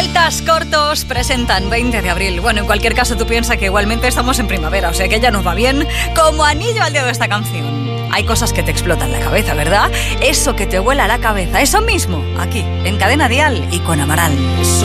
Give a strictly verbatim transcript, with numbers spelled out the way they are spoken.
Celtas Cortos presentan veinte de abril. Bueno, en cualquier caso tú piensas que igualmente estamos en primavera, o sea que ya nos va bien como anillo al dedo esta canción. Hay cosas que te explotan la cabeza, ¿verdad? Eso que te vuela la cabeza, eso mismo, aquí, en Cadena Dial y con Amaral.